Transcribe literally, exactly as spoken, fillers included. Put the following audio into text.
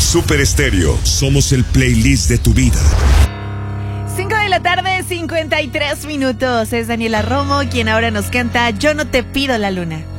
Super Estéreo. Somos el playlist de tu vida. cinco de la tarde, cincuenta y tres minutos. Es Daniela Romo quien ahora nos canta Yo no te pido la luna.